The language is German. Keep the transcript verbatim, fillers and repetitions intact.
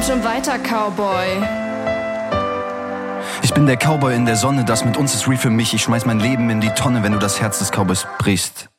schon weiter, Cowboy? Ich bin der Cowboy in der Sonne, das mit uns ist real für mich. Ich schmeiß mein Leben in die Tonne, wenn du das Herz des Cowboys brichst.